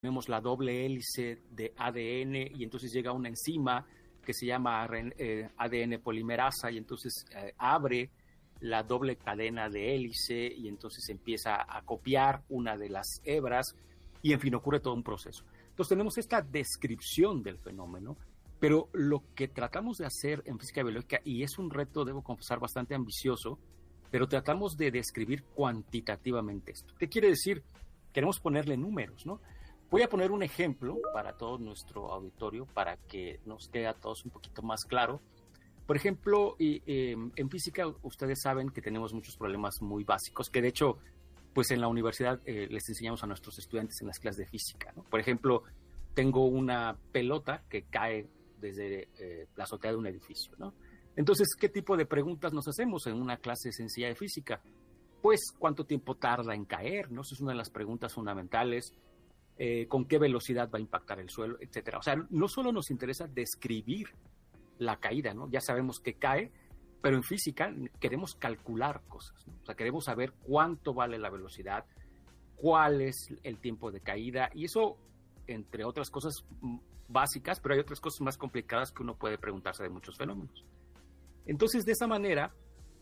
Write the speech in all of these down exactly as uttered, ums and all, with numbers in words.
tenemos la doble hélice de A D N y entonces llega una enzima que se llama eh, A D N polimerasa y entonces eh, abre la doble cadena de hélice y entonces empieza a copiar una de las hebras y en fin ocurre todo un proceso. Entonces tenemos esta descripción del fenómeno, pero lo que tratamos de hacer en física biológica, y es un reto, debo confesar, bastante ambicioso, pero tratamos de describir cuantitativamente esto. ¿Qué quiere decir? Queremos ponerle números, ¿no? Voy a poner un ejemplo para todo nuestro auditorio para que nos quede a todos un poquito más claro. Por ejemplo, y, eh, en física ustedes saben que tenemos muchos problemas muy básicos, que de hecho, pues en la universidad eh, les enseñamos a nuestros estudiantes en las clases de física, ¿no? Por ejemplo, tengo una pelota que cae desde eh, la azotea de un edificio, ¿no? Entonces, ¿qué tipo de preguntas nos hacemos en una clase sencilla de física? Pues, ¿cuánto tiempo tarda en caer? ¿No? Esa es una de las preguntas fundamentales. Eh, ¿Con qué velocidad va a impactar el suelo? Etcétera. O sea, no solo nos interesa describir la caída, ¿no? Ya sabemos que cae, pero en física queremos calcular cosas, ¿no? O sea, queremos saber cuánto vale la velocidad, cuál es el tiempo de caída, y eso, entre otras cosas básicas, pero hay otras cosas más complicadas que uno puede preguntarse de muchos fenómenos. Entonces, de esa manera,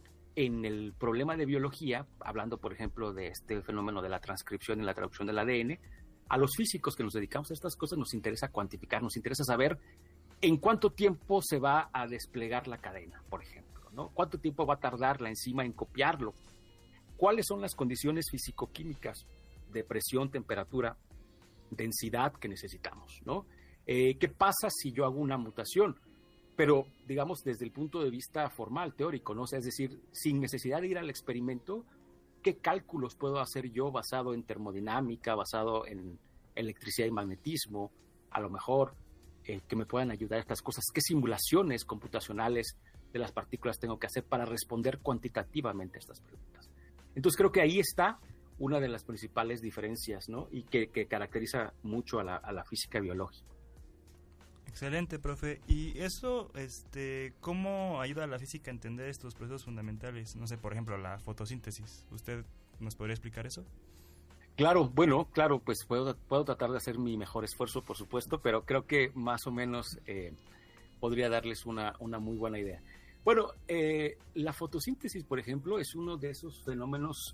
en el problema de biología, hablando, por ejemplo, de este fenómeno de la transcripción y la traducción del A D N, a los físicos que nos dedicamos a estas cosas nos interesa cuantificar, nos interesa saber en cuánto tiempo se va a desplegar la cadena, por ejemplo, ¿no? ¿Cuánto tiempo va a tardar la enzima en copiarlo? ¿Cuáles son las condiciones físico-químicas de presión, temperatura, densidad que necesitamos, ¿no? Eh, ¿Qué pasa si yo hago una mutación? Pero, digamos, desde el punto de vista formal, teórico, ¿no? O sea, es decir, sin necesidad de ir al experimento, ¿qué cálculos puedo hacer yo basado en termodinámica, basado en electricidad y magnetismo? A lo mejor eh, que me puedan ayudar a estas cosas. ¿Qué simulaciones computacionales de las partículas tengo que hacer para responder cuantitativamente a estas preguntas? Entonces creo que ahí está una de las principales diferencias, ¿no? Y que, que caracteriza mucho a la, a la física biológica. Excelente, profe. ¿Y eso, este, cómo ayuda a la física a entender estos procesos fundamentales? No sé, por ejemplo, la fotosíntesis. ¿Usted nos podría explicar eso? Claro, bueno, claro, pues puedo, puedo tratar de hacer mi mejor esfuerzo, por supuesto, pero creo que más o menos eh, podría darles una, una muy buena idea. Bueno, eh, la fotosíntesis, por ejemplo, es uno de esos fenómenos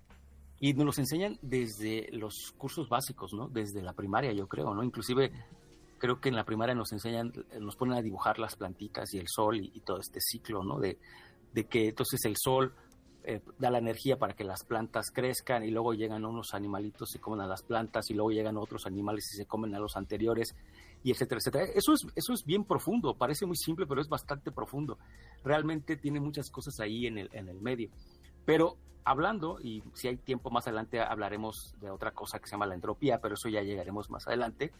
y nos los enseñan desde los cursos básicos, ¿no? Desde la primaria, yo creo, ¿no? Inclusive creo que en la primaria nos enseñan, nos ponen a dibujar las plantitas y el sol y, y todo este ciclo, ¿no? De, de que entonces el sol eh, da la energía para que las plantas crezcan y luego llegan unos animalitos, se comen a las plantas y luego llegan otros animales y se comen a los anteriores y etcétera, etcétera. Eso es, eso es bien profundo, parece muy simple, pero es bastante profundo. Realmente tiene muchas cosas ahí en el, en el medio. Pero hablando, y si hay tiempo más adelante hablaremos de otra cosa que se llama la entropía, pero eso ya llegaremos más adelante.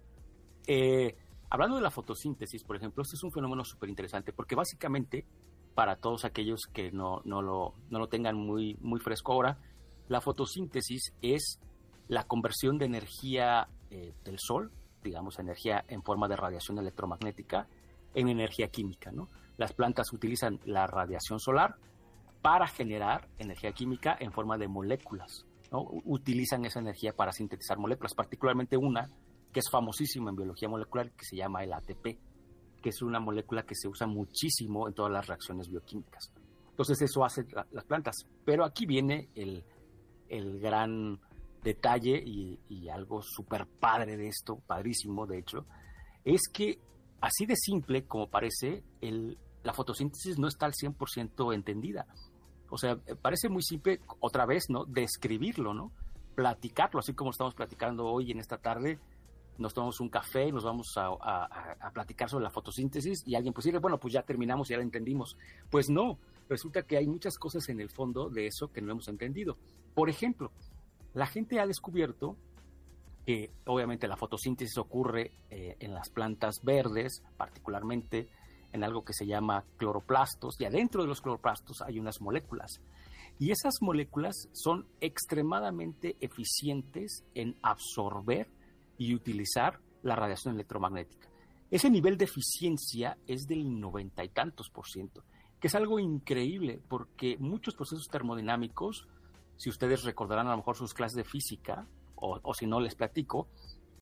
Eh, hablando de la fotosíntesis, por ejemplo, este es un fenómeno súper interesante porque básicamente, para todos aquellos que no, no, lo, no lo tengan muy, muy fresco ahora, la fotosíntesis es la conversión de energía eh, del sol, digamos, energía en forma de radiación electromagnética, en energía química, ¿no? Las plantas utilizan la radiación solar para generar energía química en forma de moléculas, ¿no? Utilizan esa energía para sintetizar moléculas, particularmente una que es famosísima en biología molecular, que se llama el A T P, que es una molécula que se usa muchísimo en todas las reacciones bioquímicas. Entonces eso hace la, las plantas. Pero aquí viene el, el gran detalle y, y algo súper padre de esto, padrísimo de hecho, es que así de simple como parece, el, la fotosíntesis no está al cien por ciento entendida. O sea, parece muy simple, otra vez, ¿no? Describirlo, ¿no? Platicarlo, así como estamos platicando hoy en esta tarde. Nos tomamos un café y nos vamos a, a, a platicar sobre la fotosíntesis y alguien pues dice, bueno, pues ya terminamos, ya la entendimos. Pues no, resulta que hay muchas cosas en el fondo de eso que no hemos entendido. Por ejemplo, la gente ha descubierto que obviamente la fotosíntesis ocurre eh, en las plantas verdes, particularmente en algo que se llama cloroplastos, y adentro de los cloroplastos hay unas moléculas. Y esas moléculas son extremadamente eficientes en absorber y utilizar la radiación electromagnética. Ese nivel de eficiencia es del noventa y tantos por ciento, que es algo increíble porque muchos procesos termodinámicos, si ustedes recordarán a lo mejor sus clases de física, o, o si no les platico,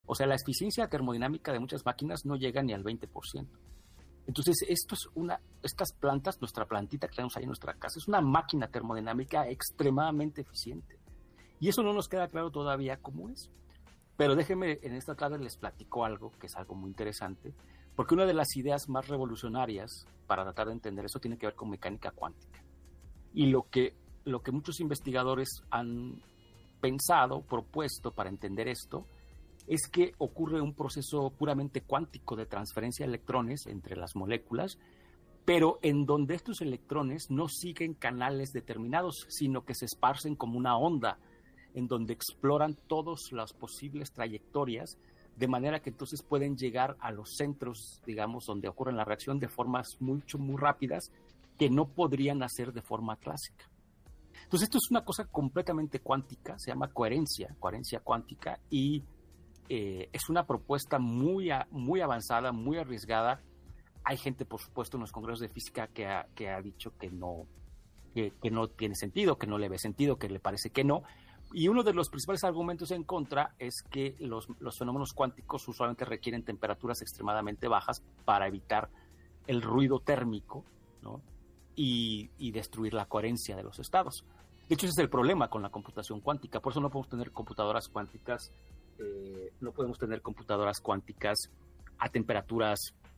O sea, la eficiencia termodinámica de muchas máquinas no llega ni al veinte por ciento. Entonces, esto es una, estas plantas, nuestra plantita que tenemos ahí en nuestra casa, es una máquina termodinámica extremadamente eficiente. Y eso no nos queda claro todavía cómo es. Pero déjenme, en esta tarde les platico algo que es algo muy interesante, porque una de las ideas más revolucionarias para tratar de entender eso tiene que ver con mecánica cuántica. Y lo que, lo que muchos investigadores han pensado, propuesto para entender esto, es que ocurre un proceso puramente cuántico de transferencia de electrones entre las moléculas, pero en donde estos electrones no siguen canales determinados, sino que se esparcen como una onda, en donde exploran todas las posibles trayectorias, de manera que entonces pueden llegar a los centros, digamos, donde ocurre la reacción de formas mucho, muy rápidas, que no podrían hacer de forma clásica. Entonces esto es una cosa completamente cuántica, se llama coherencia, coherencia cuántica, y eh, es una propuesta muy, a, muy avanzada, muy arriesgada. Hay gente, por supuesto, en los congresos de física que ha, que ha dicho que no, que, que no tiene sentido, que no le ve sentido, que le parece que no. Y uno de los principales argumentos en contra es que los, los fenómenos cuánticos usualmente requieren temperaturas extremadamente bajas para evitar el ruido térmico, ¿no? y, y destruir la coherencia de los estados. De hecho, ese es el problema con la computación cuántica. Por eso no podemos tener computadoras cuánticas, eh, no podemos tener computadoras cuánticas a temperaturas,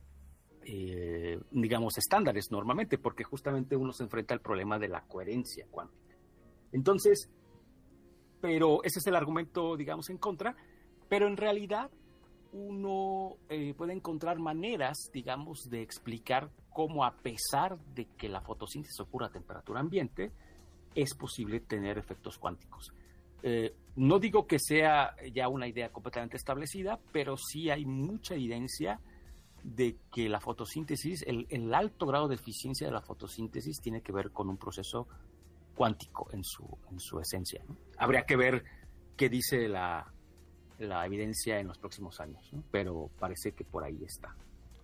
eh, digamos, estándares normalmente, porque justamente uno se enfrenta al problema de la coherencia cuántica. Entonces, pero ese es el argumento, digamos, en contra, pero en realidad uno eh, puede encontrar maneras, digamos, de explicar cómo, a pesar de que la fotosíntesis ocurra a temperatura ambiente, es posible tener efectos cuánticos. Eh, no digo que sea ya una idea completamente establecida, pero sí hay mucha evidencia de que la fotosíntesis, el, el alto grado de eficiencia de la fotosíntesis tiene que ver con un proceso cuántico en su, en su esencia, ¿no? Habría que ver qué dice la, la evidencia en los próximos años, ¿no? Pero parece que por ahí está.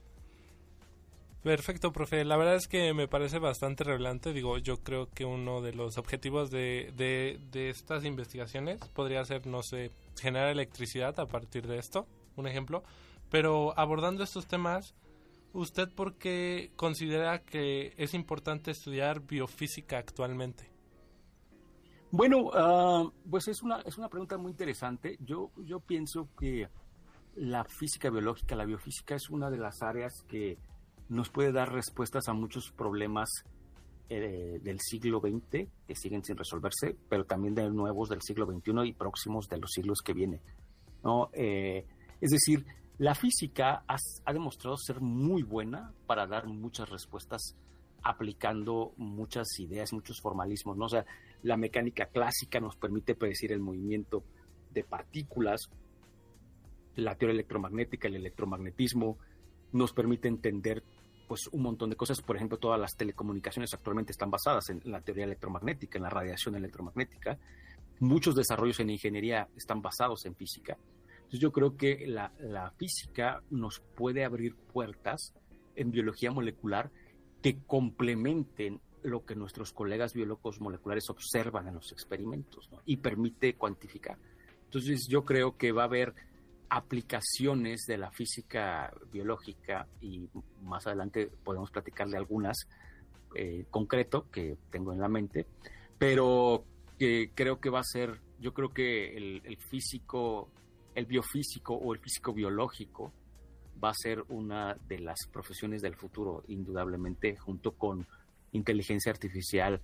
Perfecto, profe. La verdad es que me parece bastante relevante. Digo, yo creo que uno de los objetivos de, de, de estas investigaciones podría ser, no sé, generar electricidad a partir de esto, un ejemplo. Pero abordando estos temas, ¿usted por qué considera que es importante estudiar biofísica actualmente? Bueno, uh, pues es una, es una pregunta muy interesante. Yo, yo pienso que la física biológica, la biofísica, es una de las áreas que nos puede dar respuestas a muchos problemas eh, del siglo veinte que siguen sin resolverse, pero también de nuevos del siglo veintiuno y próximos de los siglos que vienen, ¿no? Eh, es decir, la física ha, ha demostrado ser muy buena para dar muchas respuestas aplicando muchas ideas, muchos formalismos, ¿no? O sea, la mecánica clásica nos permite predecir el movimiento de partículas, la teoría electromagnética, el electromagnetismo, nos permite entender pues un montón de cosas. Por ejemplo, todas las telecomunicaciones actualmente están basadas en la teoría electromagnética, en la radiación electromagnética. Muchos desarrollos en ingeniería están basados en física. Entonces yo creo que la, la física nos puede abrir puertas en biología molecular que complementen lo que nuestros colegas biólogos moleculares observan en los experimentos, ¿no? Y permite cuantificar. Entonces yo creo que va a haber aplicaciones de la física biológica y más adelante podemos platicar de algunas eh, concreto que tengo en la mente, pero que creo que va a ser, yo creo que el, el físico, el biofísico o el físico biológico va a ser una de las profesiones del futuro, indudablemente, junto con inteligencia artificial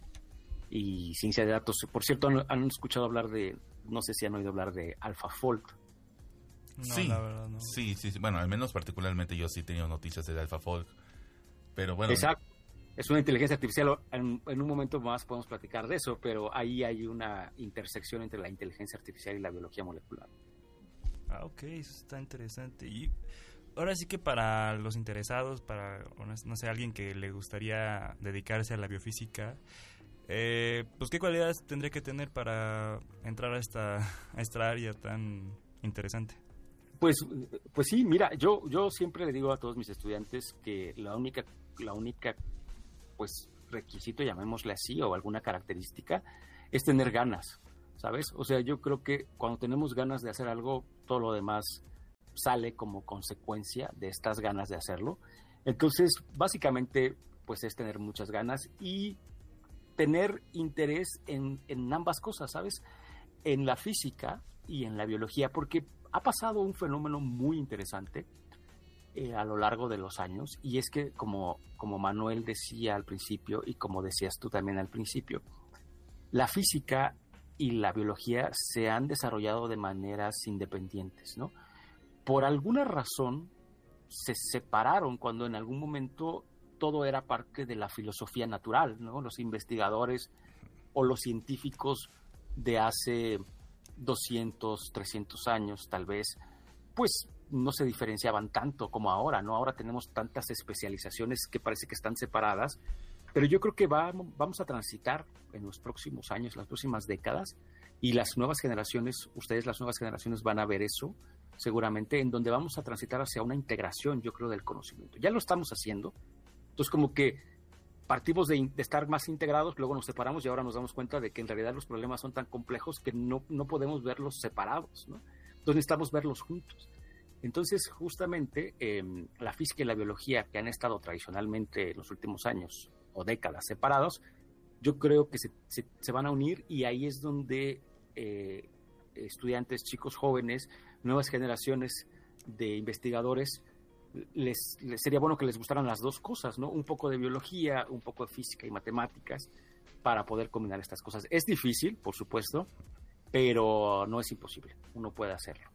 y ciencia de datos. Por cierto, ¿han, han escuchado hablar de, no sé si han oído hablar de AlphaFold? No, sí, la verdad no. sí, sí, sí, bueno, al menos particularmente yo sí he tenido noticias de AlphaFold, pero bueno. Exacto, es una inteligencia artificial, en, en un momento más podemos platicar de eso, pero ahí hay una intersección entre la inteligencia artificial y la biología molecular. Ah, ok, eso está interesante. Y ahora sí que para los interesados, para, no sé, alguien que le gustaría dedicarse a la biofísica, eh, pues ¿qué cualidades tendría que tener para entrar a esta, a esta área tan interesante? Pues, pues sí, mira, yo, yo siempre le digo a todos mis estudiantes que la única, la única, pues, requisito, llamémosle así, o alguna característica, es tener ganas, ¿sabes? O sea, yo creo que cuando tenemos ganas de hacer algo, todo lo demás sale como consecuencia de estas ganas de hacerlo. Entonces, básicamente, pues es tener muchas ganas y tener interés en, en ambas cosas, ¿sabes? En la física y en la biología, porque ha pasado un fenómeno muy interesante eh, a lo largo de los años, y es que, como, como Manuel decía al principio, y como decías tú también al principio, la física y la biología se han desarrollado de maneras independientes, ¿no? Por alguna razón se separaron cuando en algún momento todo era parte de la filosofía natural, ¿no? Los investigadores o los científicos de hace doscientos, trescientos años, tal vez, pues no se diferenciaban tanto como ahora, ¿no? Ahora tenemos tantas especializaciones que parece que están separadas, pero yo creo que va, vamos a transitar en los próximos años, las próximas décadas, y las nuevas generaciones, ustedes las nuevas generaciones van a ver eso, seguramente, en donde vamos a transitar hacia una integración, yo creo, del conocimiento. Ya lo estamos haciendo. Entonces, como que partimos de, de estar más integrados, luego nos separamos y ahora nos damos cuenta de que en realidad los problemas son tan complejos que no, no podemos verlos separados, ¿no? Entonces necesitamos verlos juntos. Entonces, justamente, eh, la física y la biología, que han estado tradicionalmente en los últimos años o décadas separados, yo creo que se, se, se van a unir, y ahí es donde eh, estudiantes, chicos jóvenes, nuevas generaciones de investigadores, Les, les sería bueno que les gustaran las dos cosas, ¿no? Un poco de biología, un poco de física y matemáticas, para poder combinar estas cosas. Es difícil, por supuesto, pero no es imposible. Uno puede hacerlo.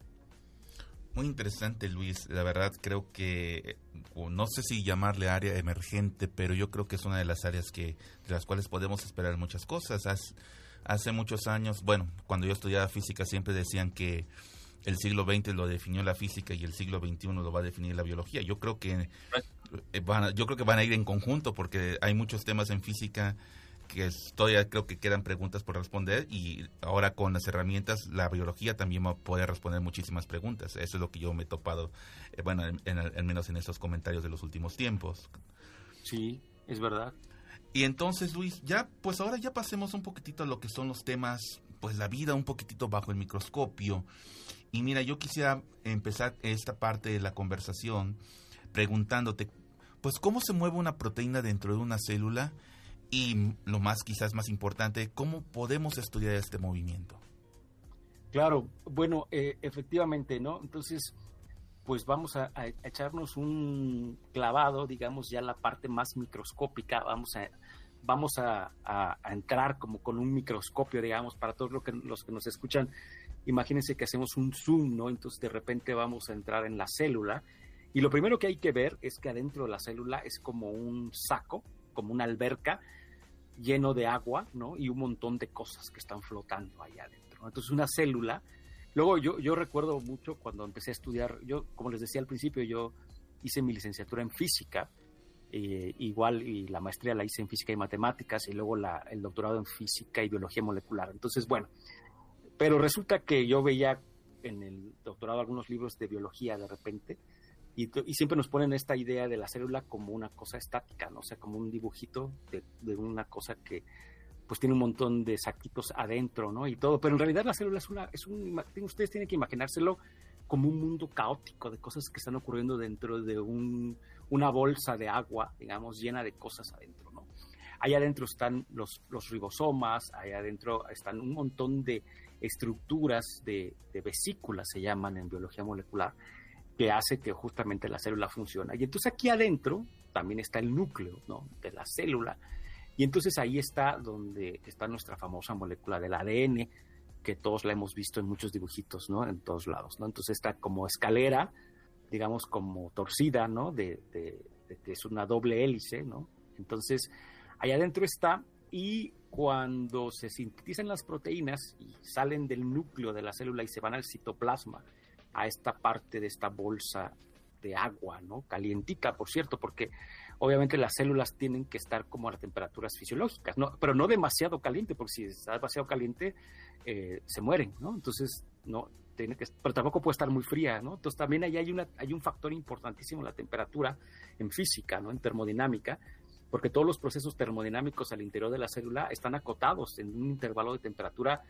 Muy interesante, Luis. La verdad, creo que, no sé si llamarle área emergente, pero yo creo que es una de las áreas que de las cuales podemos esperar muchas cosas. Hace, hace muchos años, bueno, cuando yo estudiaba física siempre decían que el siglo veinte lo definió la física y el siglo veintiuno lo va a definir la biología. Yo creo que van a, yo creo que van a ir en conjunto, porque hay muchos temas en física que todavía creo que quedan preguntas por responder, y ahora con las herramientas la biología también va a poder responder muchísimas preguntas. Eso es lo que yo me he topado, eh, bueno, en, en, al menos en estos comentarios de los últimos tiempos. Sí, es verdad. Y entonces, Luis, ya pues ahora ya pasemos un poquitito a lo que son los temas, pues la vida un poquitito bajo el microscopio. Y mira, yo quisiera empezar esta parte de la conversación preguntándote, pues, ¿cómo se mueve una proteína dentro de una célula? Y lo más, quizás más importante, ¿cómo podemos estudiar este movimiento? Claro, bueno, eh, efectivamente, ¿no? Entonces, pues vamos a, a echarnos un clavado, digamos, ya la parte más microscópica. Vamos a, vamos a, a, a entrar como con un microscopio, digamos, para todos lo que, los que nos escuchan. Imagínense que hacemos un zoom, ¿no? Entonces de repente vamos a entrar en la célula, y lo primero que hay que ver es que adentro de la célula es como un saco, como una alberca lleno de agua, ¿no? Y un montón de cosas que están flotando ahí adentro, ¿no? Entonces una célula, luego yo, yo recuerdo mucho cuando empecé a estudiar, yo como les decía al principio, yo hice mi licenciatura en física, eh, igual, y la maestría la hice en física y matemáticas, y luego la, el doctorado en física y biología molecular. Entonces, bueno, pero resulta que yo veía en el doctorado algunos libros de biología de repente, y, y siempre nos ponen esta idea de la célula como una cosa estática, ¿no? O sea, como un dibujito de, de una cosa que pues tiene un montón de saquitos adentro, ¿no? Y todo, pero en realidad la célula es una, es un, ustedes tienen que imaginárselo como un mundo caótico de cosas que están ocurriendo dentro de un, una bolsa de agua, digamos, llena de cosas adentro, ¿no? Allá adentro están los, los ribosomas, allá adentro están un montón de estructuras de, de vesículas, se llaman en biología molecular, que hace que justamente la célula funcione. Y entonces aquí adentro también está el núcleo, ¿no?, de la célula, y entonces ahí está donde está nuestra famosa molécula del A D N, que todos la hemos visto en muchos dibujitos, ¿no?, en todos lados, ¿no? Entonces está como escalera, digamos como torcida, ¿no?, de, de, de que es una doble hélice, ¿no? Entonces ahí adentro está, y cuando se sintetizan las proteínas y salen del núcleo de la célula y se van al citoplasma, a esta parte de esta bolsa de agua, ¿no?, calientita, por cierto, porque obviamente las células tienen que estar como a las temperaturas fisiológicas, ¿no?, pero no demasiado caliente, porque si está demasiado caliente eh, se mueren, ¿no? Entonces, no, tiene que, pero tampoco puede estar muy fría, ¿no? Entonces también ahí hay, una, hay un factor importantísimo, la temperatura en física, ¿no?, en termodinámica, porque todos los procesos termodinámicos al interior de la célula están acotados en un intervalo de temperatura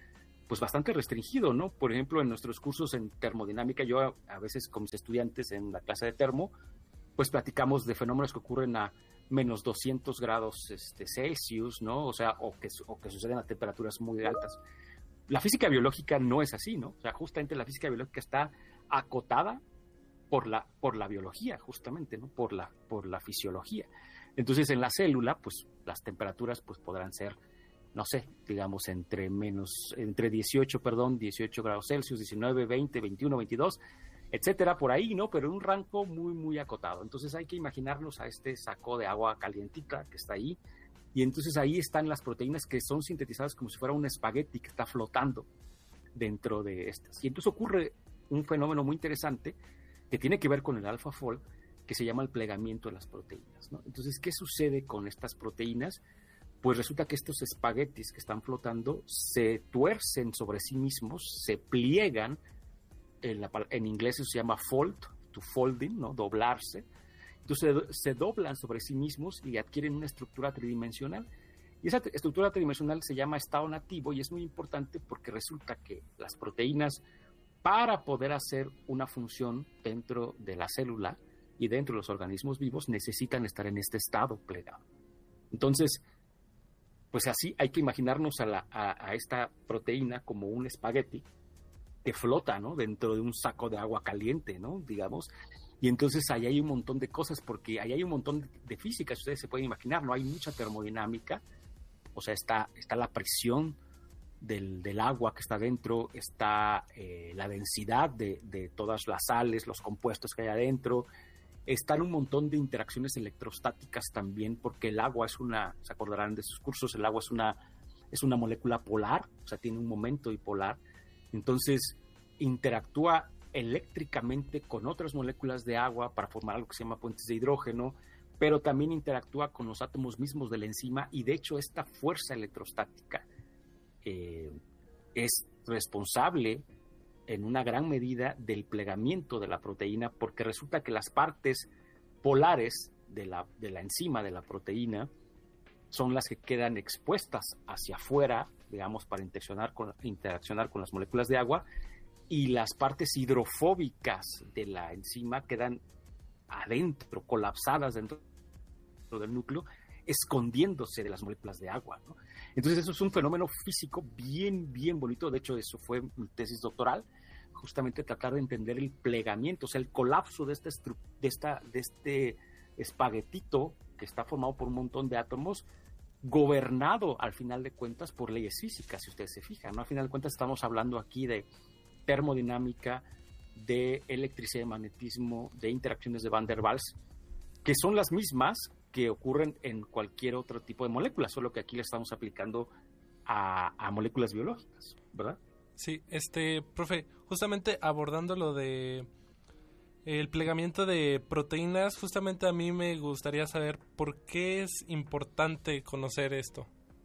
pues bastante restringido, ¿no? Por ejemplo, en nuestros cursos en termodinámica, yo a, a veces con mis estudiantes en la clase de termo, pues platicamos de fenómenos que ocurren a menos doscientos grados este, Celsius, ¿no? O sea, o que, o que suceden a temperaturas muy altas. La física biológica no es así, ¿no? O sea, justamente la física biológica está acotada por la, por la biología, justamente, ¿no? Por la, por la fisiología. Entonces, en la célula, pues, las temperaturas, pues, podrán ser, no sé, digamos, entre menos, entre dieciocho, perdón, dieciocho grados Celsius, diecinueve, veinte, veintiuno, veintidós, etcétera, por ahí, ¿no? Pero en un rango muy, muy acotado. Entonces, hay que imaginarnos a este saco de agua calientita que está ahí, y entonces ahí están las proteínas que son sintetizadas como si fuera un espagueti que está flotando dentro de estas. Y entonces ocurre un fenómeno muy interesante que tiene que ver con el AlphaFold, que se llama el plegamiento de las proteínas, ¿no? Entonces, ¿qué sucede con estas proteínas? Pues resulta que estos espaguetis que están flotando se tuercen sobre sí mismos, se pliegan, en, la, en inglés eso se llama fold, to folding, ¿no? Doblarse. Entonces se doblan sobre sí mismos y adquieren una estructura tridimensional. Y esa estructura tridimensional se llama estado nativo y es muy importante porque resulta que las proteínas, para poder hacer una función dentro de la célula y dentro de los organismos vivos, necesitan estar en este estado plegado. Entonces, pues así hay que imaginarnos a, la, a, a esta proteína como un espagueti que flota, ¿no? Dentro de un saco de agua caliente, ¿no? Digamos. Y entonces ahí hay un montón de cosas, porque ahí hay un montón de, de física, si ustedes se pueden imaginar, ¿no? Hay mucha termodinámica, o sea, está, está la presión del, del agua que está dentro, está eh, la densidad de, de todas las sales, los compuestos que hay adentro, están un montón de interacciones electrostáticas también, porque el agua es una, se acordarán de sus cursos, el agua es una, es una molécula polar, o sea, tiene un momento bipolar, entonces interactúa eléctricamente con otras moléculas de agua para formar algo que se llama puentes de hidrógeno, pero también interactúa con los átomos mismos de la enzima, y de hecho esta fuerza electrostática eh, es responsable en una gran medida del plegamiento de la proteína, porque resulta que las partes polares de la, de la enzima de la proteína son las que quedan expuestas hacia afuera, digamos, para interaccionar con, interaccionar con las moléculas de agua, y las partes hidrofóbicas de la enzima quedan adentro, colapsadas dentro del núcleo, escondiéndose de las moléculas de agua, ¿no? Entonces eso es un fenómeno físico bien, bien bonito. De hecho, eso fue mi tesis doctoral, justamente tratar de entender el plegamiento, o sea, el colapso de, esta estru- de, esta, de este espaguetito que está formado por un montón de átomos, gobernado al final de cuentas por leyes físicas, si ustedes se fijan, ¿no? Al final de cuentas estamos hablando aquí de termodinámica, de electricidad y magnetismo, de interacciones de Van der Waals, que son las mismas que ocurren en cualquier otro tipo de molécula, solo que aquí le estamos aplicando a, a moléculas biológicas, ¿verdad? Sí, este, profe, justamente abordando lo de el plegamiento de proteínas, justamente a mí me gustaría saber por qué es importante conocer esto.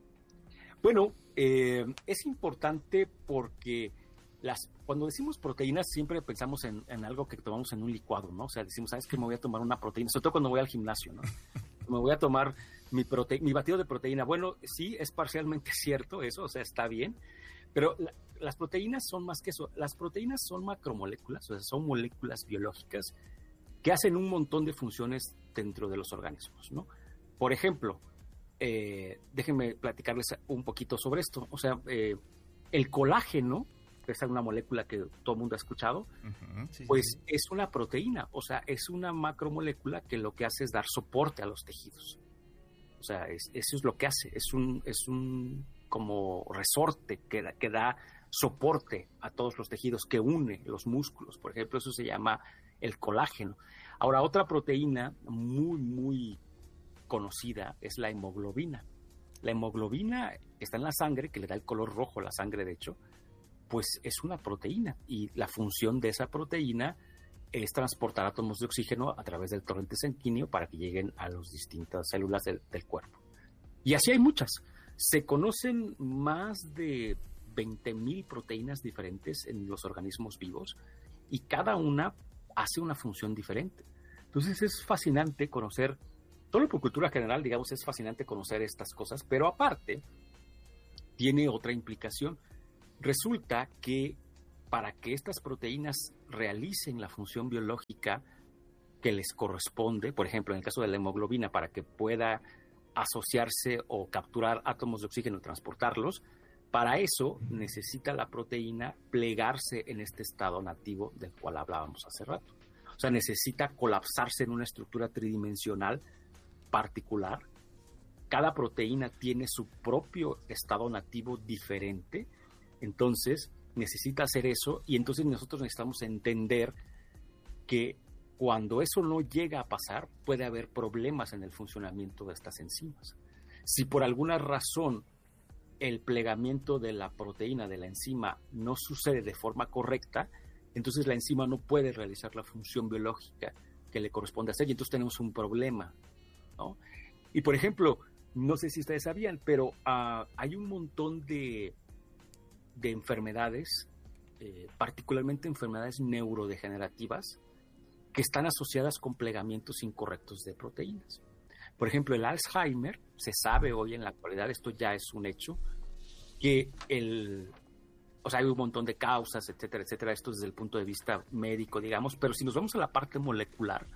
Bueno, eh, es importante porque las, cuando decimos proteínas siempre pensamos en, en algo que tomamos en un licuado, ¿no? O sea, decimos, ¿sabes qué? Me voy a tomar una proteína, sobre todo cuando voy al gimnasio, ¿no? Me voy a tomar mi, prote- mi batido de proteína. Bueno, sí, es parcialmente cierto eso, o sea, está bien, pero la, las proteínas son más que eso. Las proteínas son macromoléculas, o sea, son moléculas biológicas que hacen un montón de funciones dentro de los organismos, ¿no? Por ejemplo, eh, déjenme platicarles un poquito sobre esto. O sea, eh, el colágeno, que es una molécula que todo el mundo ha escuchado, uh-huh. sí, pues sí. Es una proteína, o sea, es una macromolécula que lo que hace es dar soporte a los tejidos. O sea, es, eso es lo que hace, es un, es un como resorte que da, que da soporte a todos los tejidos, que une los músculos, por ejemplo, eso se llama el colágeno. Ahora, otra proteína muy, muy conocida es la hemoglobina. La hemoglobina está en la sangre, que le da el color rojo a la sangre, de hecho, pues es una proteína, y la función de esa proteína es transportar átomos de oxígeno a través del torrente sanguíneo para que lleguen a las distintas células del, del cuerpo. Y así hay muchas. Se conocen más de veinte mil proteínas diferentes en los organismos vivos, y cada una hace una función diferente. Entonces es fascinante conocer, todo por cultura general, digamos, es fascinante conocer estas cosas, pero aparte tiene otra implicación, resulta que para que estas proteínas realicen la función biológica que les corresponde, por ejemplo, en el caso de la hemoglobina, para que pueda asociarse o capturar átomos de oxígeno y transportarlos, para eso necesita la proteína plegarse en este estado nativo del cual hablábamos hace rato. O sea, necesita colapsarse en una estructura tridimensional particular. Cada proteína tiene su propio estado nativo diferente, entonces necesita hacer eso, y entonces nosotros necesitamos entender que cuando eso no llega a pasar, puede haber problemas en el funcionamiento de estas enzimas. Si por alguna razón el plegamiento de la proteína, de la enzima, no sucede de forma correcta, entonces la enzima no puede realizar la función biológica que le corresponde hacer, y entonces tenemos un problema, ¿no? Y por ejemplo, no sé si ustedes sabían, pero uh, hay un montón de, de enfermedades, eh, particularmente enfermedades neurodegenerativas, que están asociadas con plegamientos incorrectos de proteínas. Por ejemplo, el Alzheimer, se sabe hoy en la actualidad, esto ya es un hecho, que el, o sea, hay un montón de causas, etcétera, etcétera, esto desde el punto de vista médico, digamos, pero si nos vamos a la parte molecular,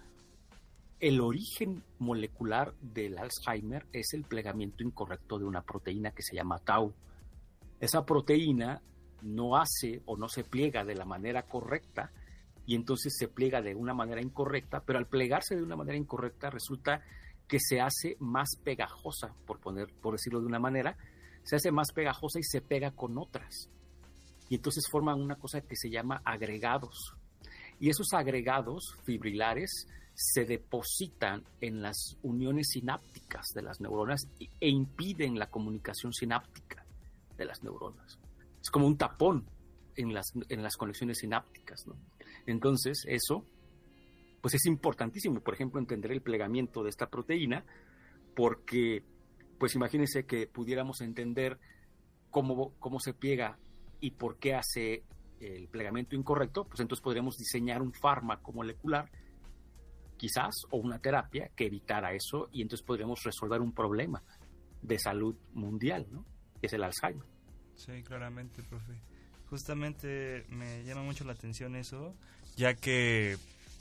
el origen molecular del Alzheimer es el plegamiento incorrecto de una proteína que se llama tau. Esa proteína no hace o no se pliega de la manera correcta, y entonces se pliega de una manera incorrecta, pero al plegarse de una manera incorrecta resulta que se hace más pegajosa, por poner, por decirlo de una manera, se hace más pegajosa y se pega con otras. Y entonces forman una cosa que se llama agregados. Y esos agregados fibrilares se depositan en las uniones sinápticas de las neuronas e impiden la comunicación sináptica de las neuronas. Es como un tapón en las, en las conexiones sinápticas, ¿no? Entonces, eso pues es importantísimo, por ejemplo, entender el plegamiento de esta proteína, porque, pues imagínense que pudiéramos entender cómo, cómo se pliega y por qué hace el plegamiento incorrecto, pues entonces podríamos diseñar un fármaco molecular, quizás, o una terapia que evitara eso, y entonces podríamos resolver un problema de salud mundial, ¿no? Que es el Alzheimer. Sí, claramente, profe. Justamente me llama mucho la atención eso, ya que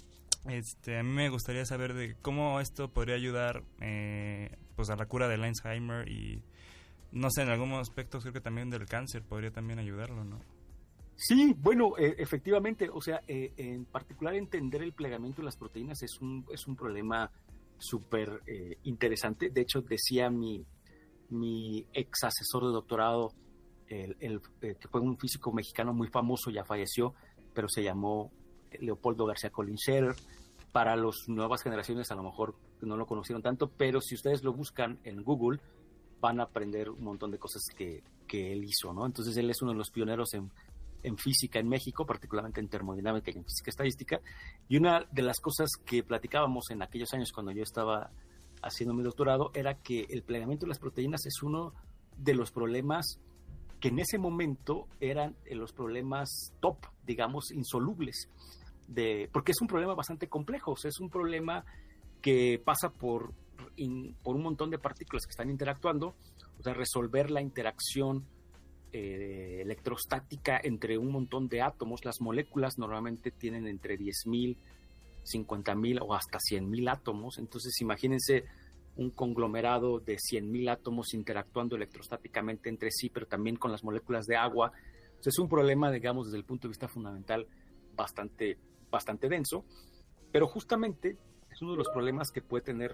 este a mí me gustaría saber de cómo esto podría ayudar eh, pues a la cura del Alzheimer, y no sé, en algunos aspectos creo que también del cáncer podría también ayudarlo, ¿no? Sí, bueno, eh, efectivamente, o sea, eh, en particular entender el plegamiento de las proteínas es un, es un problema súper eh, interesante. De hecho, decía mi, mi ex asesor de doctorado, el, el, eh, que fue un físico mexicano muy famoso, ya falleció, pero se llamó Leopoldo García Colinscherer. Para las nuevas generaciones a lo mejor no lo conocieron tanto, pero si ustedes lo buscan en Google van a aprender un montón de cosas que, que él hizo, ¿no? Entonces él es uno de los pioneros en, en física en México, particularmente en termodinámica y en física estadística, y una de las cosas que platicábamos en aquellos años cuando yo estaba haciendo mi doctorado era que el plegamiento de las proteínas es uno de los problemas que en ese momento eran los problemas top, digamos, insolubles, de, porque es un problema bastante complejo, o sea, es un problema que pasa por, in, por un montón de partículas que están interactuando, o sea, resolver la interacción eh, electrostática entre un montón de átomos. Las moléculas normalmente tienen entre diez mil, cincuenta mil o hasta cien mil átomos, entonces imagínense un conglomerado de cien mil átomos interactuando electrostáticamente entre sí, pero también con las moléculas de agua. O sea, es un problema, digamos, desde el punto de vista fundamental bastante, bastante denso, pero justamente es uno de los problemas que puede tener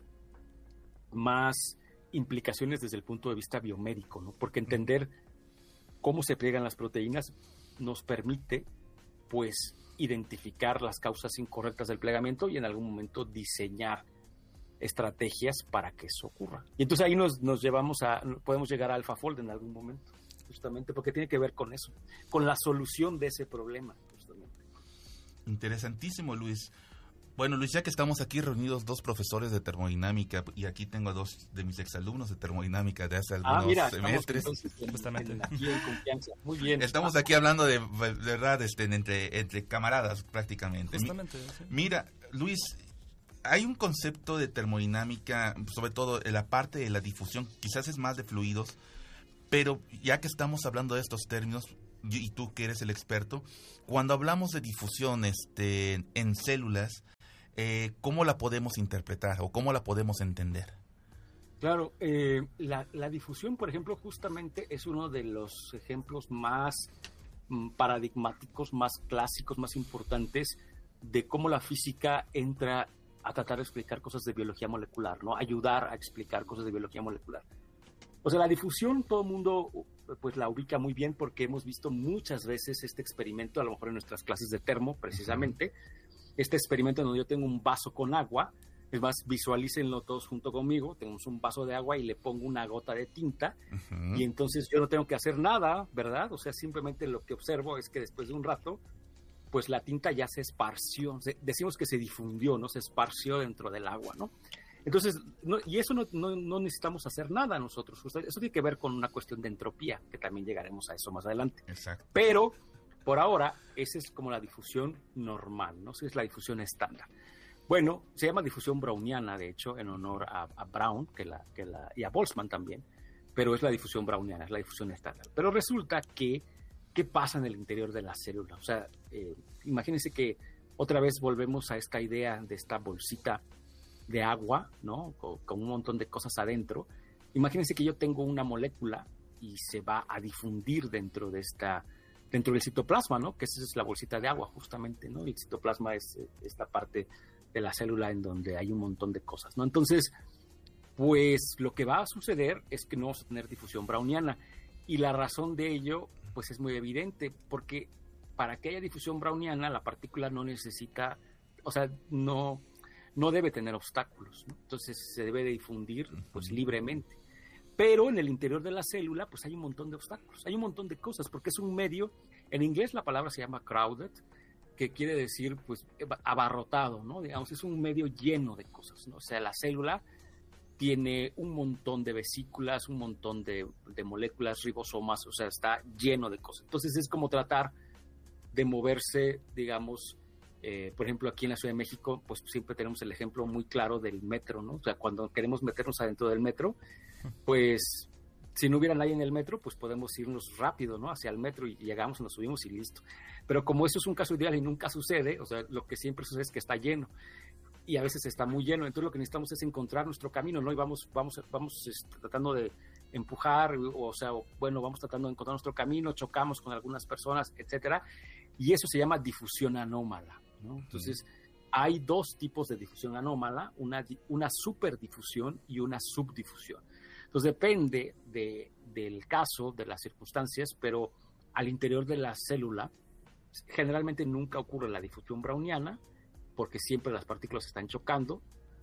más implicaciones desde el punto de vista biomédico, ¿no? Porque entender cómo se pliegan las proteínas nos permite, pues, identificar las causas incorrectas del plegamiento y en algún momento diseñar estrategias para que eso ocurra. Y entonces ahí nos, nos llevamos a, podemos llegar a AlphaFold en algún momento, justamente porque tiene que ver con eso, con la solución de ese problema, justamente. Interesantísimo, Luis. Bueno, Luis, ya que estamos aquí reunidos dos profesores de termodinámica, y aquí tengo a dos de mis exalumnos de termodinámica de hace algunos ah, mira, semestres. En, justamente. En, aquí en confianza. Muy bien. Estamos aquí hablando de, de verdad, este, entre, entre camaradas prácticamente. Justamente. Sí. Mira, Luis, hay un concepto de termodinámica, sobre todo en la parte de la difusión, quizás es más de fluidos, pero ya que estamos hablando de estos términos, y tú que eres el experto, cuando hablamos de difusión este, en células, eh, ¿cómo la podemos interpretar o cómo la podemos entender? Claro, eh, la, la difusión, por ejemplo, justamente es uno de los ejemplos más mm, paradigmáticos, más clásicos, más importantes de cómo la física entra a tratar de explicar cosas de biología molecular, ¿no? Ayudar a explicar cosas de biología molecular. O sea, la difusión todo el mundo pues la ubica muy bien porque hemos visto muchas veces este experimento, a lo mejor en nuestras clases de termo, precisamente. Este experimento donde yo tengo un vaso con agua, es más, visualícenlo todos junto conmigo, tenemos un vaso de agua y le pongo una gota de tinta, uh-huh. y entonces yo no tengo que hacer nada, ¿verdad? O sea, simplemente lo que observo es que después de un rato, pues la tinta ya se esparció, se, decimos que se difundió, ¿no? Se esparció dentro del agua, ¿no? Entonces, no, y eso no, no, no necesitamos hacer nada nosotros, eso tiene que ver con una cuestión de entropía, que también llegaremos a eso más adelante. Exacto. Pero, por ahora, esa es como la difusión normal, ¿no? Esa es la difusión estándar. Bueno, se llama difusión browniana, de hecho, en honor a, a Brown que la, que la, y a Boltzmann también, pero es la difusión browniana, es la difusión estándar. Pero resulta que, ¿qué pasa en el interior de la célula? O sea, eh, imagínense que otra vez volvemos a esta idea de esta bolsita de agua, ¿no? Con, con un montón de cosas adentro. Imagínense que yo tengo una molécula y se va a difundir dentro de esta, dentro del citoplasma, ¿no? Que esa es la bolsita de agua, justamente, ¿no? El citoplasma es esta parte de la célula en donde hay un montón de cosas, ¿no? Entonces, pues lo que va a suceder es que no vamos a tener difusión browniana. Y la razón de ello, pues es muy evidente, porque para que haya difusión browniana, la partícula no necesita, o sea, no... no debe tener obstáculos, ¿no? Entonces se debe de difundir pues libremente. Pero en el interior de la célula pues hay un montón de obstáculos, hay un montón de cosas, porque es un medio, en inglés la palabra se llama crowded, que quiere decir pues abarrotado, ¿no? Digamos, es un medio lleno de cosas, ¿no? O sea, la célula tiene un montón de vesículas, un montón de, de moléculas, ribosomas, o sea, está lleno de cosas. Entonces es como tratar de moverse, digamos, Eh, por ejemplo, aquí en la Ciudad de México, pues siempre tenemos el ejemplo muy claro del metro, ¿no? O sea, cuando queremos meternos adentro del metro, pues si no hubiera nadie en el metro, pues podemos irnos rápido, ¿no? Hacia el metro y llegamos, nos subimos y listo. Pero como eso es un caso ideal y nunca sucede, o sea, lo que siempre sucede es que está lleno y a veces está muy lleno. Entonces lo que necesitamos es encontrar nuestro camino, ¿no? Y vamos, vamos, vamos este, tratando de empujar, o, o sea, o, bueno, vamos tratando de encontrar nuestro camino, chocamos con algunas personas, etcétera. Y eso se llama difusión anómala, ¿no? Entonces, mm. hay dos tipos de difusión anómala, una, una superdifusión y una subdifusión. Entonces, depende de, del caso, de las circunstancias, pero al interior de la célula, generalmente nunca ocurre la difusión browniana, porque siempre las partículas están chocando.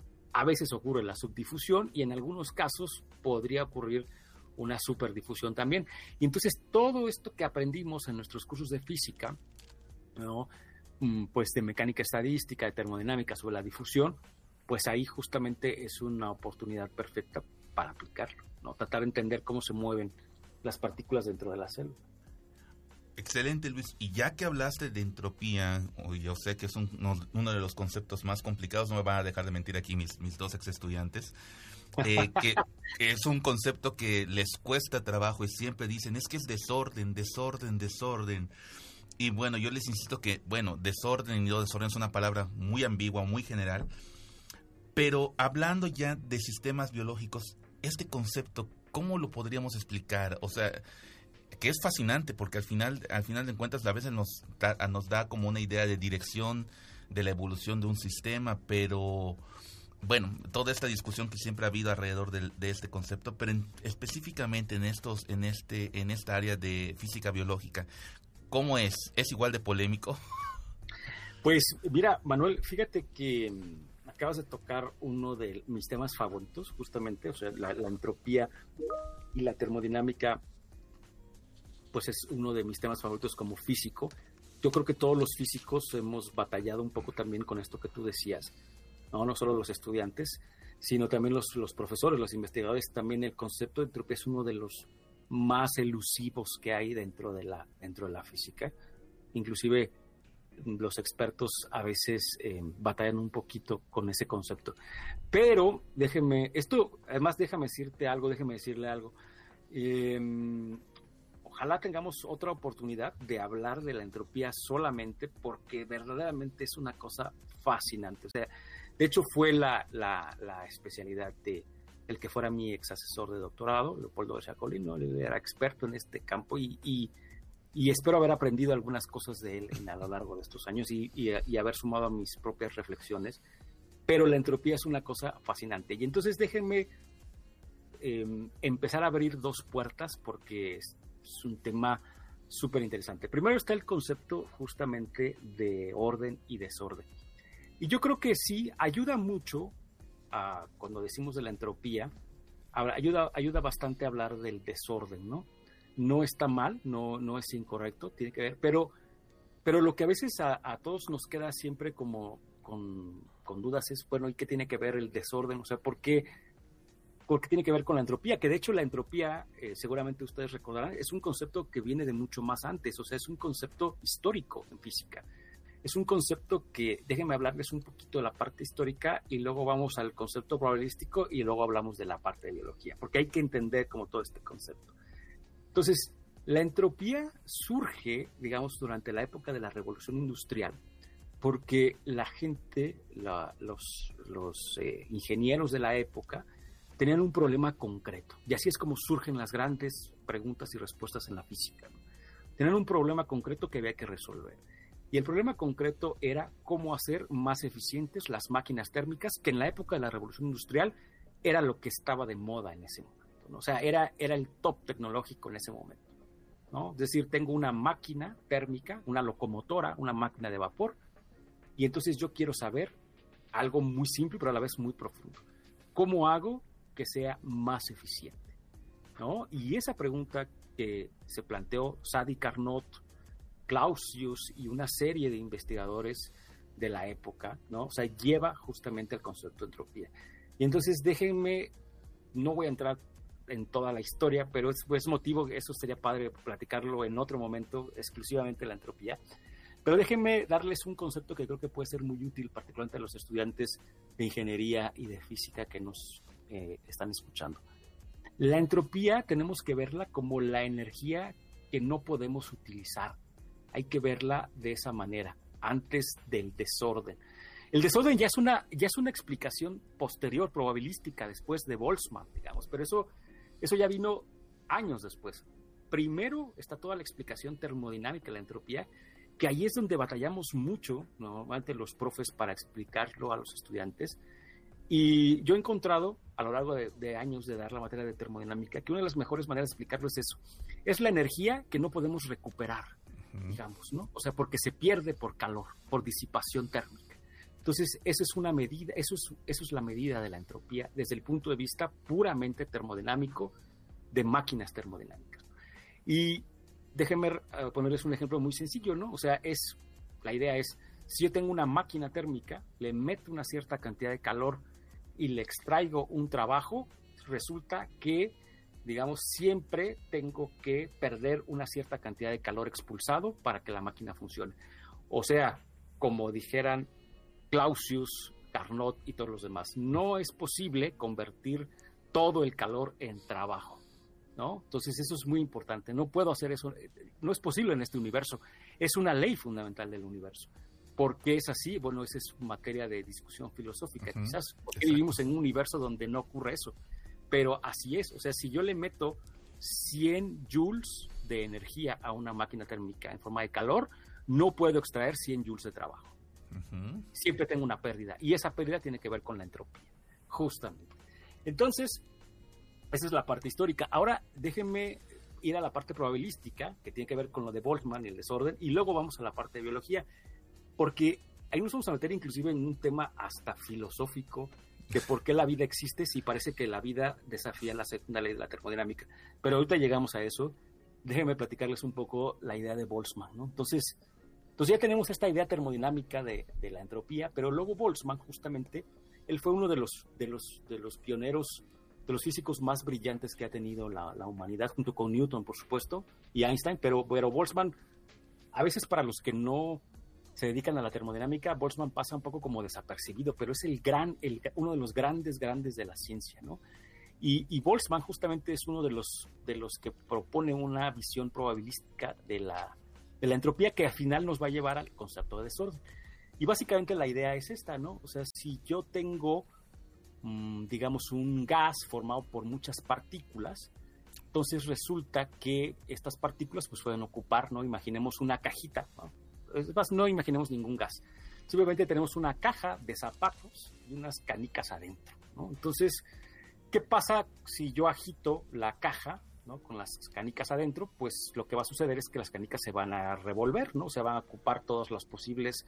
A veces ocurre la subdifusión y en algunos casos podría ocurrir una superdifusión también. Y entonces, todo esto que aprendimos en nuestros cursos de física, ¿no? Pues de mecánica estadística, de termodinámica sobre la difusión, pues ahí justamente es una oportunidad perfecta para aplicarlo, ¿no? Tratar de entender cómo se mueven las partículas dentro de la célula. Excelente, Luis. Y ya que hablaste de entropía, yo sé que es un, uno de los conceptos más complicados, no me van a dejar de mentir aquí mis, mis dos ex estudiantes, eh, que, que es un concepto que les cuesta trabajo y siempre dicen, es que es desorden, desorden, desorden. Y bueno, yo les insisto que, bueno, desorden y no desorden es una palabra muy ambigua, muy general, pero hablando ya de sistemas biológicos, este concepto, ¿cómo lo podríamos explicar? O sea, que es fascinante porque al final, al final de cuentas a veces nos da, nos da como una idea de dirección de la evolución de un sistema, pero bueno, toda esta discusión que siempre ha habido alrededor de, de este concepto, pero en, específicamente en estos, en este, en esta área de física biológica, ¿cómo es? ¿Es igual de polémico? Pues mira, Manuel, fíjate que acabas de tocar uno de mis temas favoritos, justamente, o sea, la, la entropía y la termodinámica, pues es uno de mis temas favoritos como físico. Yo creo que todos los físicos hemos batallado un poco también con esto que tú decías, no, no solo los estudiantes, sino también los, los profesores, los investigadores. También el concepto de entropía es uno de los más elusivos que hay dentro de la, dentro de la física. Inclusive los expertos a veces eh, batallan un poquito con ese concepto. Pero déjeme, esto, además déjame decirte algo, déjeme decirle algo. Eh, ojalá tengamos otra oportunidad de hablar de la entropía solamente, porque verdaderamente es una cosa fascinante. O sea, de hecho fue la, la, la especialidad de el que fuera mi ex asesor de doctorado, Leopoldo García Colín, ¿no? Él era experto en este campo y, y, y espero haber aprendido algunas cosas de él en, a lo largo de estos años y, y, y haber sumado a mis propias reflexiones. Pero la entropía es una cosa fascinante. Y entonces déjenme eh, empezar a abrir dos puertas porque es, es un tema súper interesante. Primero está el concepto justamente de orden y desorden. Y yo creo que sí ayuda mucho a, cuando decimos de la entropía, ayuda, ayuda bastante a hablar del desorden, ¿no? No está mal, no, no es incorrecto, tiene que ver, pero, pero lo que a veces a, a todos nos queda siempre como con, con dudas es, bueno, ¿y qué tiene que ver el desorden? O sea, ¿por qué, por qué tiene que ver con la entropía? Que de hecho la entropía, eh, seguramente ustedes recordarán, es un concepto que viene de mucho más antes, o sea, es un concepto histórico en física. Es un concepto que, déjenme hablarles un poquito de la parte histórica y luego vamos al concepto probabilístico y luego hablamos de la parte de biología, porque hay que entender como todo este concepto. Entonces, la entropía surge, digamos, durante la época de la Revolución Industrial, porque la gente, la, los, los eh, ingenieros de la época, tenían un problema concreto. Y así es como surgen las grandes preguntas y respuestas en la física, ¿no? Tenían un problema concreto que había que resolver. Y el problema concreto era cómo hacer más eficientes las máquinas térmicas, que en la época de la Revolución Industrial era lo que estaba de moda en ese momento, ¿no? O sea, era, era el top tecnológico en ese momento, ¿no? Es decir, tengo una máquina térmica, una locomotora, una máquina de vapor, y entonces yo quiero saber algo muy simple, pero a la vez muy profundo. ¿Cómo hago que sea más eficiente? ¿No? Y esa pregunta que se planteó Sadi Carnot, Clausius y una serie de investigadores de la época, ¿no? O sea, lleva justamente al concepto de entropía. Y entonces déjenme, no voy a entrar en toda la historia, pero es, es motivo, eso sería padre platicarlo en otro momento, exclusivamente la entropía. Pero déjenme darles un concepto que creo que puede ser muy útil, particularmente a los estudiantes de ingeniería y de física que nos eh, están escuchando. La entropía tenemos que verla como la energía que no podemos utilizar. Hay que verla de esa manera, antes del desorden. El desorden ya es una, ya es una explicación posterior, probabilística, después de Boltzmann, digamos, pero eso, eso ya vino años después. Primero está toda la explicación termodinámica de la entropía, que ahí es donde batallamos mucho, normalmente los profes, para explicarlo a los estudiantes. Y yo he encontrado, a lo largo de, de años de dar la materia de termodinámica, que una de las mejores maneras de explicarlo es eso. Es la energía que no podemos recuperar, digamos, ¿no? O sea, porque se pierde por calor, por disipación térmica. Entonces, eso es una medida, eso es, eso es la medida de la entropía desde el punto de vista puramente termodinámico de máquinas termodinámicas. Y déjenme uh, ponerles un ejemplo muy sencillo, ¿no? O sea, es, la idea es, si yo tengo una máquina térmica, le meto una cierta cantidad de calor y le extraigo un trabajo, resulta que, digamos, siempre tengo que perder una cierta cantidad de calor expulsado para que la máquina funcione. O sea, como dijeran Clausius, Carnot y todos los demás, no es posible convertir todo el calor en trabajo, ¿no? Entonces eso es muy importante. No puedo hacer eso, no es posible en este universo. Es una ley fundamental del universo. ¿Por qué es así? Bueno, esa es materia de discusión filosófica, uh-huh. Quizás, porque vivimos en un universo donde no ocurre eso. Pero así es, o sea, si yo le meto cien joules de energía a una máquina térmica en forma de calor, no puedo extraer cien joules de trabajo. Uh-huh. Siempre tengo una pérdida, y esa pérdida tiene que ver con la entropía, justamente. Entonces, esa es la parte histórica. Ahora, déjenme ir a la parte probabilística, que tiene que ver con lo de Boltzmann y el desorden, y luego vamos a la parte de biología, porque ahí nos vamos a meter inclusive en un tema hasta filosófico, que por qué la vida existe si parece que la vida desafía la segunda ley de la termodinámica. Pero ahorita llegamos a eso. Déjenme platicarles un poco la idea de Boltzmann, ¿no? Entonces, entonces ya tenemos esta idea termodinámica de, de la entropía, pero luego Boltzmann, justamente, él fue uno de los, de los, de los pioneros, de los físicos más brillantes que ha tenido la, la humanidad, junto con Newton, por supuesto, y Einstein, pero, pero Boltzmann, a veces para los que no se dedican a la termodinámica, Boltzmann pasa un poco como desapercibido, pero es el gran, el, uno de los grandes, grandes de la ciencia, ¿no? Y, y Boltzmann justamente es uno de los, de los que propone una visión probabilística de la, de la entropía que al final nos va a llevar al concepto de desorden. Y básicamente la idea es esta, ¿no? O sea, si yo tengo, mmm, digamos, un gas formado por muchas partículas, entonces resulta que estas partículas pues pueden ocupar, ¿no? Imaginemos una cajita, ¿no? Es más, no imaginemos ningún gas. Simplemente tenemos una caja de zapatos y unas canicas adentro, ¿no? Entonces, ¿qué pasa si yo agito la caja, ¿no? Con las canicas adentro? Pues lo que va a suceder es que las canicas se van a revolver, ¿no? Se van a ocupar todas las posibles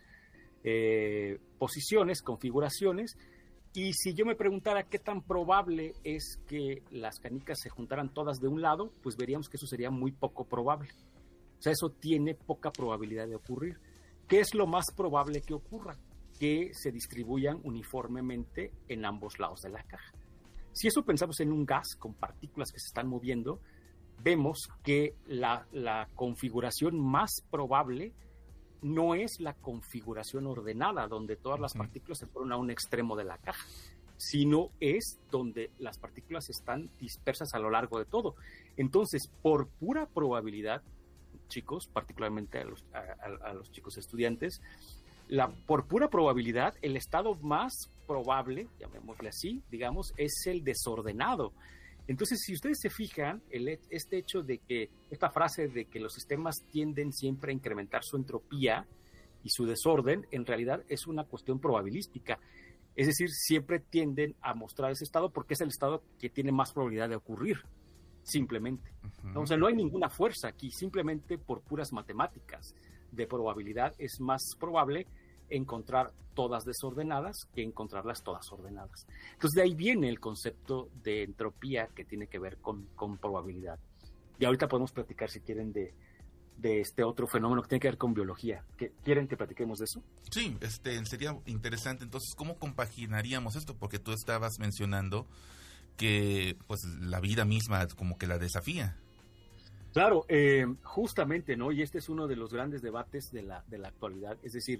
eh, posiciones, configuraciones. Y si yo me preguntara qué tan probable es que las canicas se juntaran todas de un lado, pues veríamos que eso sería muy poco probable. O sea, eso tiene poca probabilidad de ocurrir. ¿Qué es lo más probable que ocurra? Que se distribuyan uniformemente en ambos lados de la caja. Si eso pensamos en un gas con partículas que se están moviendo, vemos que la, la configuración más probable no es la configuración ordenada, donde todas las partículas se fueron a un extremo de la caja, sino es donde las partículas están dispersas a lo largo de todo. Entonces, por pura probabilidad, chicos, particularmente a los, a, a, a los chicos estudiantes, la, por pura probabilidad, el estado más probable, llamémosle así, digamos, es el desordenado. Entonces, si ustedes se fijan, el, este hecho de que, esta frase de que los sistemas tienden siempre a incrementar su entropía y su desorden, en realidad es una cuestión probabilística. Es decir, siempre tienden a mostrar ese estado porque es el estado que tiene más probabilidad de ocurrir, simplemente. Uh-huh. O sea, no hay ninguna fuerza aquí, simplemente por puras matemáticas de probabilidad es más probable encontrar todas desordenadas que encontrarlas todas ordenadas. Entonces de ahí viene el concepto de entropía que tiene que ver con, con probabilidad. Y ahorita podemos platicar, si quieren, de, de este otro fenómeno que tiene que ver con biología. ¿Quieren que platiquemos de eso? Sí, este, sería interesante. Entonces, ¿cómo compaginaríamos esto? Porque tú estabas mencionando que pues la vida misma como que la desafía. Claro, eh, justamente, ¿no? Y este es uno de los grandes debates de la, de la actualidad. Es decir,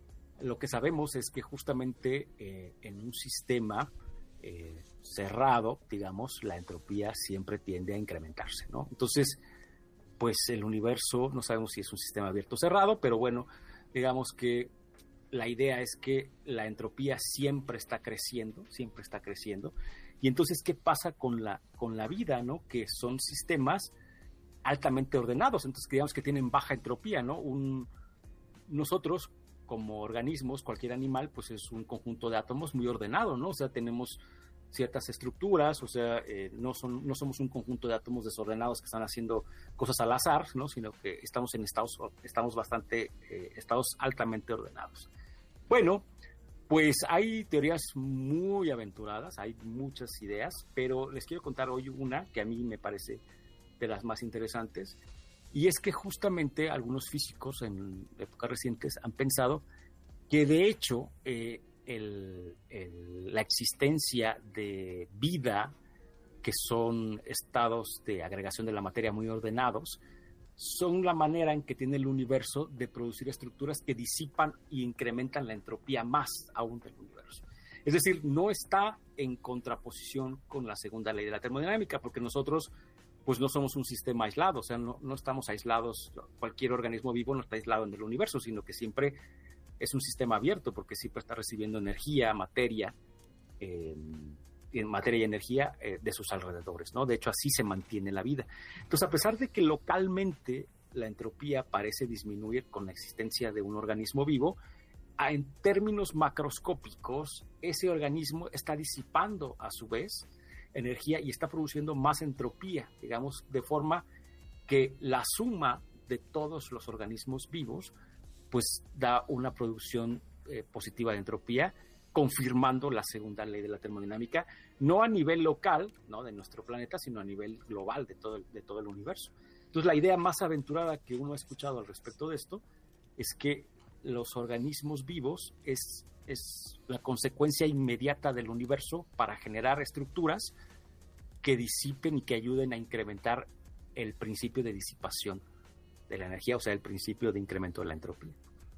lo que sabemos es que justamente eh, en un sistema eh, cerrado, digamos, la entropía siempre tiende a incrementarse, ¿no? Entonces, pues el universo, no sabemos si es un sistema abierto o cerrado, pero bueno, digamos que la idea es que la entropía siempre está creciendo, siempre está creciendo. Y entonces, ¿qué pasa con la, con la vida, ¿no? Que son sistemas altamente ordenados, entonces digamos que tienen baja entropía, ¿no? Un, nosotros, como organismos, cualquier animal, pues es un conjunto de átomos muy ordenado, ¿no? O sea, tenemos ciertas estructuras, o sea, eh, no, son, no somos un conjunto de átomos desordenados que están haciendo cosas al azar, ¿no? Sino que estamos en estados, estamos bastante, eh, estados altamente ordenados. Bueno, pues hay teorías muy aventuradas, hay muchas ideas, pero les quiero contar hoy una que a mí me parece de las más interesantes, y es que justamente algunos físicos en épocas recientes han pensado que de hecho eh, el, el, la existencia de vida, que son estados de agregación de la materia muy ordenados, son la manera en que tiene el universo de producir estructuras que disipan y incrementan la entropía más aún del universo. Es decir, no está en contraposición con la segunda ley de la termodinámica, porque nosotros pues no somos un sistema aislado, o sea, no, no estamos aislados, cualquier organismo vivo no está aislado en el universo, sino que siempre es un sistema abierto, porque siempre está recibiendo energía, materia, eh, materia y energía eh, de sus alrededores, ¿no? De hecho, así se mantiene la vida. Entonces, a pesar de que localmente la entropía parece disminuir con la existencia de un organismo vivo, en términos macroscópicos, ese organismo está disipando a su vez energía y está produciendo más entropía, digamos, de forma que la suma de todos los organismos vivos pues da una producción eh, positiva de entropía, confirmando la segunda ley de la termodinámica, no a nivel local, ¿no?, de nuestro planeta, sino a nivel global de todo el, de todo el universo. Entonces, la idea más aventurada que uno ha escuchado al respecto de esto es que los organismos vivos es, es la consecuencia inmediata del universo para generar estructuras que disipen y que ayuden a incrementar el principio de disipación de la energía, o sea, el principio de incremento de la entropía.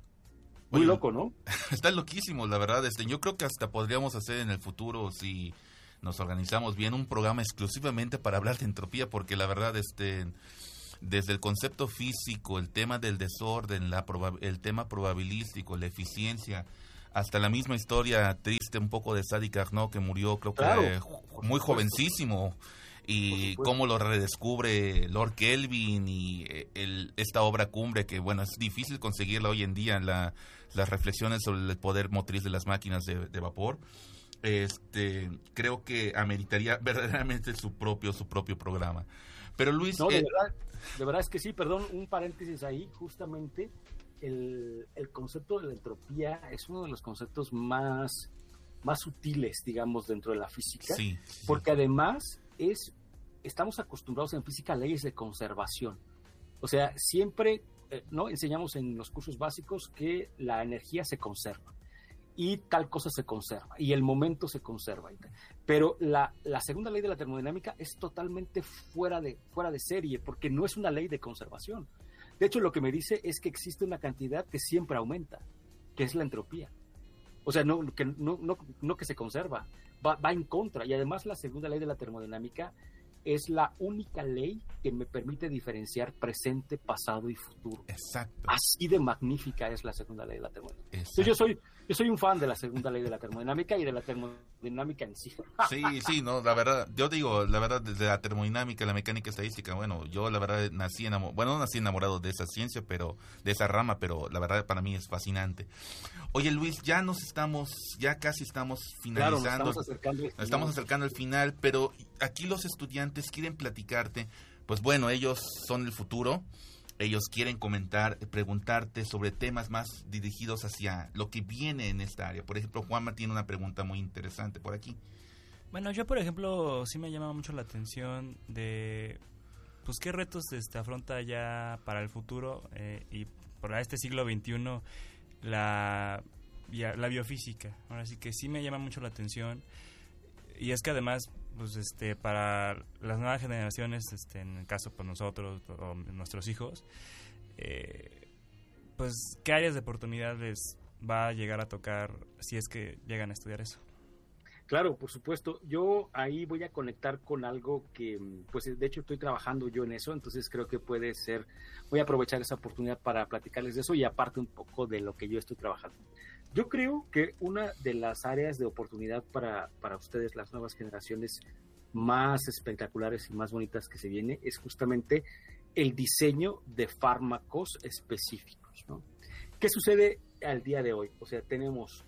Muy Oye, loco, ¿no? Está loquísimo, la verdad. Este, yo creo que hasta podríamos hacer en el futuro, si nos organizamos bien un programa exclusivamente para hablar de entropía, porque la verdad, este, desde el concepto físico, el tema del desorden, la proba- el tema probabilístico, la eficiencia, hasta la misma historia triste un poco de Sadi Carnot, que murió creo que Claro, eh, muy jovencísimo, y cómo lo redescubre Lord Kelvin y eh, el, esta obra cumbre que, bueno, es difícil conseguirla hoy en día, la, las reflexiones sobre el poder motriz de las máquinas de, de vapor. Este, creo que ameritaría verdaderamente su propio su propio programa. Pero Luis... No, de, eh, verdad, de verdad es que sí, perdón, un paréntesis ahí, justamente el, el concepto de la entropía es uno de los conceptos más, más sutiles, digamos, dentro de la física, sí, sí, porque además es, estamos acostumbrados en física a leyes de conservación. O sea, siempre, eh, ¿no? Enseñamos en los cursos básicos que la energía se conserva y tal cosa se conserva y el momento se conserva. Pero la, la segunda ley de la termodinámica es totalmente fuera de, fuera de serie, porque no es una ley de conservación. De hecho, lo que me dice es que existe una cantidad que siempre aumenta, que es la entropía. O sea, no que, no, no, no que se conserva, va, va en contra. Y además la segunda ley de la termodinámica es la única ley que me permite diferenciar presente, pasado y futuro. Exacto. Así de magnífica es la segunda ley de la termodinámica. Exacto. Entonces yo soy, yo soy un fan de la segunda ley de la termodinámica y de la termodinámica en sí. Sí, sí, no, la verdad, yo digo, la verdad, desde la termodinámica, la mecánica estadística, bueno, yo la verdad nací enamorado, bueno, no nací enamorado de esa ciencia, pero de esa rama, pero la verdad para mí es fascinante. Oye, Luis, ya nos estamos, ya casi estamos finalizando. Claro, nos estamos acercando al Nos estamos acercando al final, pero aquí los estudiantes quieren platicarte, pues bueno, ellos son el futuro. Ellos quieren comentar, preguntarte sobre temas más dirigidos hacia lo que viene en esta área. Por ejemplo, Juanma tiene una pregunta muy interesante por aquí. Bueno, yo por ejemplo sí me llama mucho la atención de pues qué retos este, afronta ya para el futuro eh, y para este siglo veintiuno la, la biofísica. Ahora sí que sí me llama mucho la atención y es que además pues este para las nuevas generaciones, este en el caso pues nosotros o nuestros hijos, eh, pues qué áreas de oportunidad les va a llegar a tocar si es que llegan a estudiar eso. Claro, por supuesto. Yo ahí voy a conectar con algo que, pues de hecho estoy trabajando yo en eso, entonces creo que puede ser, voy a aprovechar esa oportunidad para platicarles de eso y aparte un poco de lo que yo estoy trabajando. Yo creo que una de las áreas de oportunidad para, para ustedes, las nuevas generaciones más espectaculares y más bonitas que se viene, es justamente el diseño de fármacos específicos, ¿no? ¿Qué sucede al día de hoy? O sea, tenemos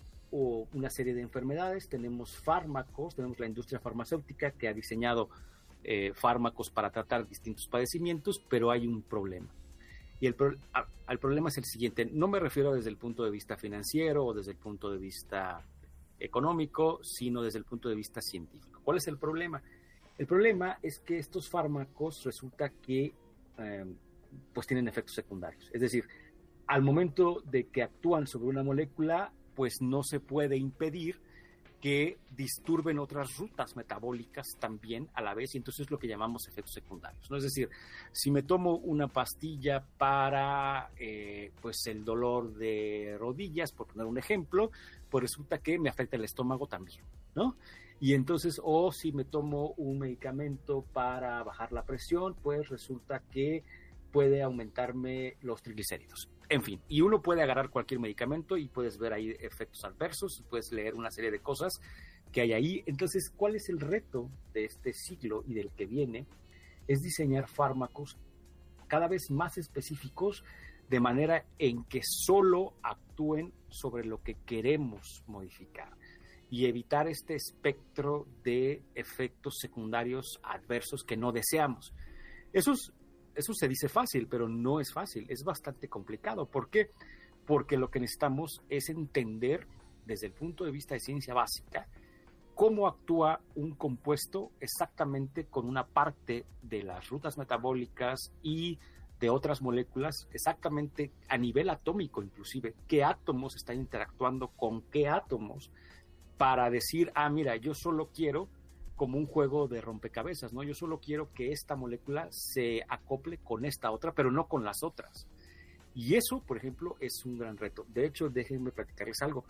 o una serie de enfermedades, tenemos fármacos, tenemos la industria farmacéutica que ha diseñado eh, fármacos para tratar distintos padecimientos, pero hay un problema. Y el, pro, a, el problema es el siguiente, no me refiero desde el punto de vista financiero o desde el punto de vista económico, sino desde el punto de vista científico. ¿Cuál es el problema? El problema es que estos fármacos resulta que eh, pues tienen efectos secundarios. Es decir, al momento de que actúan sobre una molécula, pues no se puede impedir que disturben otras rutas metabólicas también a la vez, y entonces es lo que llamamos efectos secundarios, ¿no? Es decir, si me tomo una pastilla para eh, pues el dolor de rodillas, por poner un ejemplo, pues resulta que me afecta el estómago también, ¿no? Y entonces, o si me tomo un medicamento para bajar la presión, pues resulta que puede aumentarme los triglicéridos. En fin, y uno puede agarrar cualquier medicamento y puedes ver ahí efectos adversos, puedes leer una serie de cosas que hay ahí. Entonces, ¿cuál es el reto de este siglo y del que viene? Es diseñar fármacos cada vez más específicos de manera en que solo actúen sobre lo que queremos modificar y evitar este espectro de efectos secundarios adversos que no deseamos. Eso es Eso se dice fácil, pero no es fácil, es bastante complicado. ¿Por qué? Porque lo que necesitamos es entender, desde el punto de vista de ciencia básica, cómo actúa un compuesto exactamente con una parte de las rutas metabólicas y de otras moléculas, exactamente a nivel atómico inclusive, qué átomos están interactuando con qué átomos, para decir, ah, mira, yo solo quiero como un juego de rompecabezas, ¿no? Yo solo quiero que esta molécula se acople con esta otra, pero no con las otras. Y eso, por ejemplo, es un gran reto. De hecho, déjenme platicarles algo.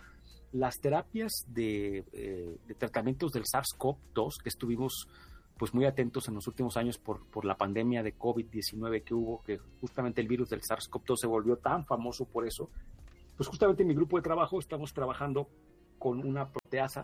las terapias de, eh, de tratamientos del SARS-CoV dos, que estuvimos pues muy atentos en los últimos años por, por la pandemia de COVID diecinueve que hubo, que justamente el virus del SARS-CoV dos se volvió tan famoso por eso, pues justamente en mi grupo de trabajo estamos trabajando con una proteasa,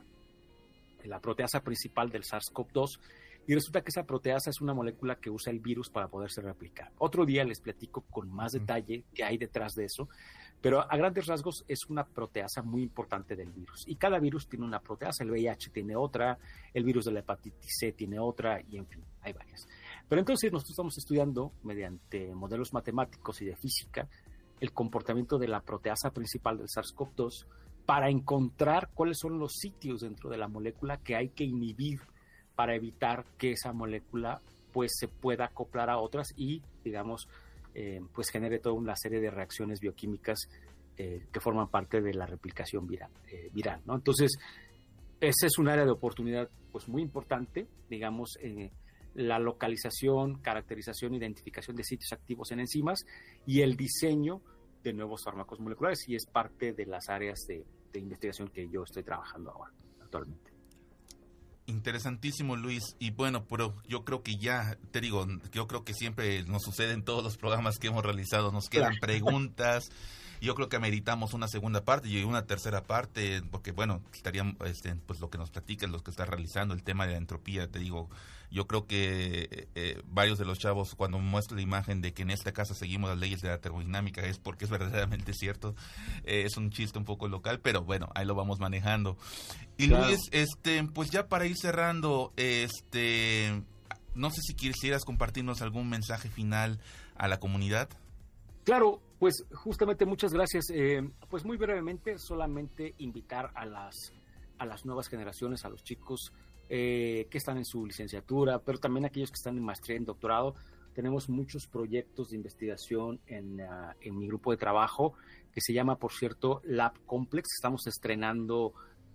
la proteasa principal del SARS-CoV dos, y resulta que esa proteasa es una molécula que usa el virus para poderse replicar. Otro día les platico con más detalle qué hay detrás de eso, pero a grandes rasgos es una proteasa muy importante del virus. Y cada virus tiene una proteasa, el V I H tiene otra, el virus de la hepatitis C tiene otra, y en fin, hay varias. Pero entonces nosotros estamos estudiando, mediante modelos matemáticos y de física, el comportamiento de la proteasa principal del SARS-CoV dos para encontrar cuáles son los sitios dentro de la molécula que hay que inhibir para evitar que esa molécula pues se pueda acoplar a otras y, digamos, eh, pues genere toda una serie de reacciones bioquímicas eh, que forman parte de la replicación viral, eh, viral, ¿no? Entonces, ese es un área de oportunidad pues muy importante, digamos, eh, la localización, caracterización, identificación de sitios activos en enzimas y el diseño de nuevos fármacos moleculares, y es parte de las áreas de, de investigación que yo estoy trabajando ahora, actualmente. Interesantísimo, Luis. Y bueno, pero yo creo que ya, te digo, yo creo que siempre nos sucede en todos los programas que hemos realizado. Nos quedan claro. preguntas. Yo creo que ameritamos una segunda parte y una tercera parte, porque bueno, estarían este, pues lo que nos platicas, los que estás realizando, el tema de la entropía. Te digo, yo creo que eh, varios de los chavos, cuando muestro la imagen de que en esta casa seguimos las leyes de la termodinámica, es porque es verdaderamente cierto. Eh, es un chiste un poco local, pero bueno, ahí lo vamos manejando. Y claro. Luis, este, pues ya para ir cerrando, este, no sé si quisieras compartirnos algún mensaje final a la comunidad. Claro, pues justamente muchas gracias. Eh, pues muy brevemente, solamente invitar a las, a las nuevas generaciones, a los chicos eh, que están en su licenciatura, pero también aquellos que están en maestría, en doctorado. Tenemos muchos proyectos de investigación en, uh, en mi grupo de trabajo, que se llama, por cierto, Lab Complex. Estamos estrenando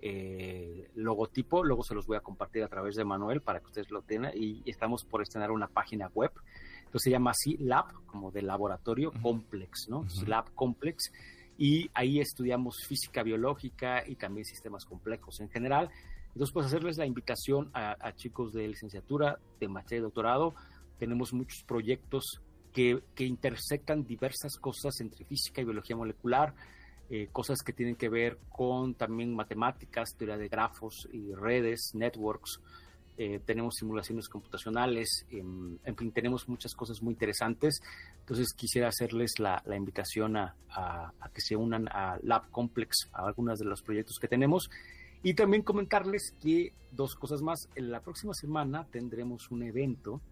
eh, logotipo, luego se los voy a compartir a través de Manuel para que ustedes lo tengan, y estamos por estrenar una página web. Entonces se llama así Lab, como de laboratorio, uh-huh. Complex, ¿no? Uh-huh. Lab Complex, y ahí estudiamos física biológica y también sistemas complejos en general. Entonces, pues hacerles la invitación a, a chicos de licenciatura, de maestría y doctorado. Tenemos muchos proyectos que, que intersectan diversas cosas entre física y biología molecular, eh, cosas que tienen que ver con también matemáticas, teoría de grafos y redes, networks. Eh, tenemos simulaciones computacionales, eh, en fin, tenemos muchas cosas muy interesantes. Entonces quisiera hacerles la, la invitación a, a, a que se unan a Lab Complex, a algunos de los proyectos que tenemos, y también comentarles que dos cosas más. En la próxima semana tendremos un evento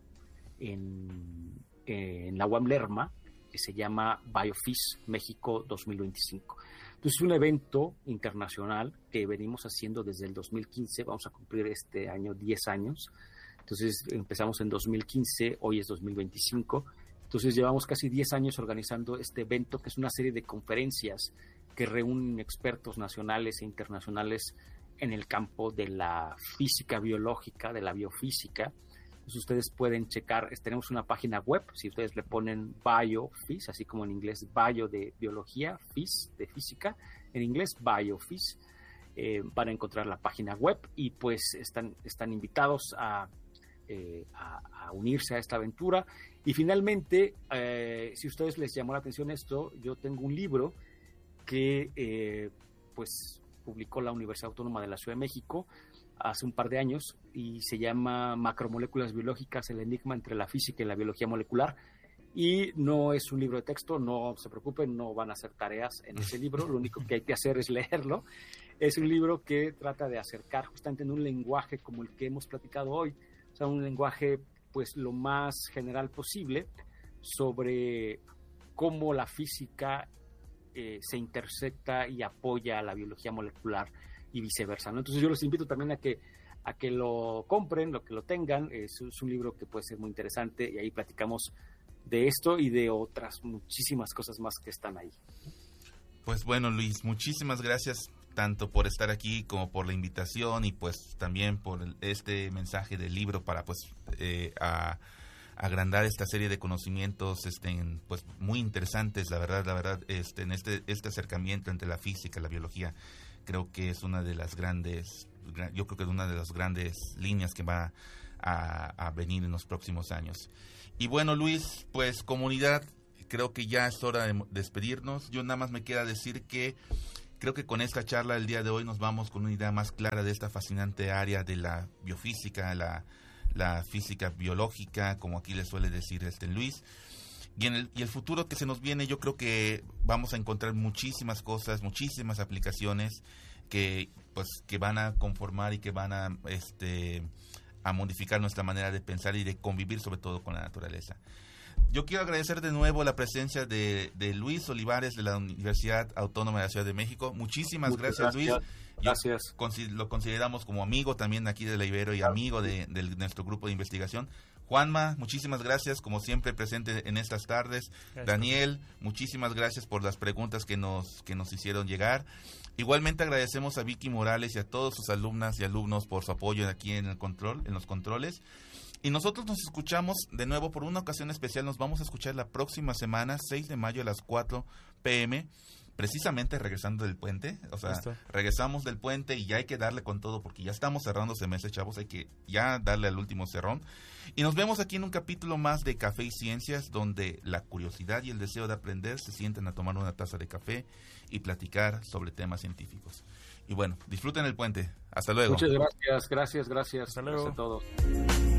en, en la U A M Lerma que se llama BioFis México dos mil veinticinco. Entonces es un evento internacional que venimos haciendo desde el dos mil quince, vamos a cumplir este año diez años, entonces empezamos en dos mil quince, hoy es dos mil veinticinco, entonces llevamos casi diez años organizando este evento, que es una serie de conferencias que reúnen expertos nacionales e internacionales en el campo de la física biológica, de la biofísica. Entonces ustedes pueden checar, tenemos una página web, si ustedes le ponen BioFis, así como en inglés bio de biología, fis de física, en inglés BioFis, eh, van a encontrar la página web y pues están, están invitados a, eh, a, a unirse a esta aventura. Y finalmente, eh, si a ustedes les llamó la atención esto, yo tengo un libro que eh, pues publicó la Universidad Autónoma de la Ciudad de México hace un par de años, y se llama Macromoléculas Biológicas, el enigma entre la física y la biología molecular. Y no es un libro de texto, no se preocupen, no van a hacer tareas en ese libro, lo único que hay que hacer es leerlo. Es un libro que trata de acercar justamente en un lenguaje como el que hemos platicado hoy, o sea, un lenguaje pues lo más general posible sobre cómo la física eh, se intersecta y apoya a la biología molecular y viceversa, ¿no? Entonces yo los invito también a que a que lo compren, lo que lo tengan. Es, es un libro que puede ser muy interesante y ahí platicamos de esto y de otras muchísimas cosas más que están ahí. Pues bueno, Luis, muchísimas gracias tanto por estar aquí como por la invitación y pues también por el, este mensaje del libro para pues eh, a, agrandar esta serie de conocimientos este, en, pues muy interesantes, la verdad, la verdad, este, en este, este acercamiento entre la física y la biología. creo que es una de las grandes, yo creo que es una de las grandes líneas que va a, a venir en los próximos años. Y bueno, Luis, pues comunidad, creo que ya es hora de despedirnos. Yo nada más me queda decir que creo que con esta charla del día de hoy nos vamos con una idea más clara de esta fascinante área de la biofísica, la, la física biológica, como aquí le suele decir este Luis. Y, en el, y el futuro que se nos viene, yo creo que vamos a encontrar muchísimas cosas, muchísimas aplicaciones que pues que van a conformar y que van a este a modificar nuestra manera de pensar y de convivir sobre todo con la naturaleza. Yo quiero agradecer de nuevo la presencia de, de Luis Olivares de la Universidad Autónoma de la Ciudad de México. Muchísimas gracias, gracias, Luis. Gracias. Yo consi- lo consideramos como amigo también aquí de la Ibero y amigo de, de nuestro grupo de investigación. Juanma, muchísimas gracias, como siempre presente en estas tardes. Gracias. Daniel, muchísimas gracias por las preguntas que nos que nos hicieron llegar. Igualmente agradecemos a Vicky Morales y a todos sus alumnas y alumnos por su apoyo aquí en el control, en los controles. Y nosotros nos escuchamos de nuevo por una ocasión especial. Nos vamos a escuchar la próxima semana, seis de mayo a las cuatro p.m., precisamente regresando del puente. O sea, ¿listo? Regresamos del puente y ya hay que darle con todo porque ya estamos cerrando semestre, chavos. Hay que ya darle al último cerrón. Y nos vemos aquí en un capítulo más de Café y Ciencias, donde la curiosidad y el deseo de aprender se sienten a tomar una taza de café y platicar sobre temas científicos. Y bueno, disfruten el puente. Hasta luego. Muchas gracias, gracias, gracias. Hasta luego. Gracias a todos.